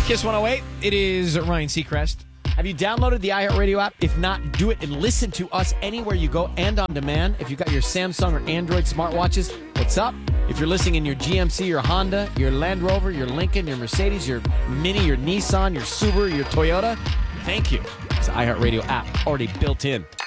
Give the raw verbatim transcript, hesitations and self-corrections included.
Kiss one oh eight. It is Ryan Seacrest. Have you downloaded the iHeartRadio app? If not, do it and listen to us anywhere you go and on demand. If you've got your Samsung or Android smartwatches, what's up? If you're listening in your G M C, your Honda, your Land Rover, your Lincoln, your Mercedes, your Mini, your Nissan, your Subaru, your Toyota, thank you. It's the iHeartRadio app already built in.